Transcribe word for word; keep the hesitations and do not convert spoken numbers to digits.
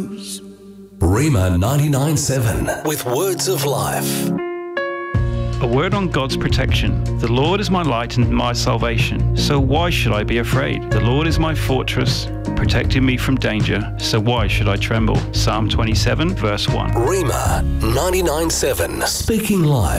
Rhema ninety-nine seven with words of life. A word on God's protection. The Lord is my light and my salvation, so why should I be afraid? The Lord is my fortress, protecting me from danger, so why should I tremble? Psalm twenty-seven, verse one. Rhema ninety-nine seven, speaking life.